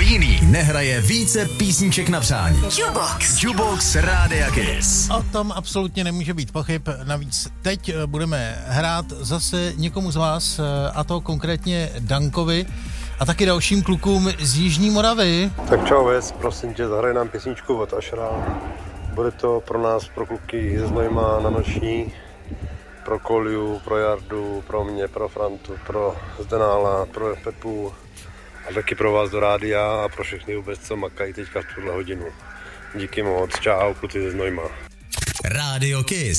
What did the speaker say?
jiný nehraje více písniček na přání. Jukebox Rádia Kiss. O tom absolutně nemůže být pochyb. Navíc teď budeme hrát zase někomu z vás, a to konkrétně Dankovi a taky dalším klukům z Jižní Moravy. Tak čau Ves, prosím tě, zahraj nám písničku od Ašra. Bude to pro nás, pro kluky ze Znojma na noční, pro Koliu, pro Jardu, pro mě, pro Frantu, pro Zdenála, pro Pepu a taky pro vás do rádia a pro všechny vůbec, co makají teďka v tuhle hodinu. Díky moc, čau, kluci ze Znojma. Radio Kiss.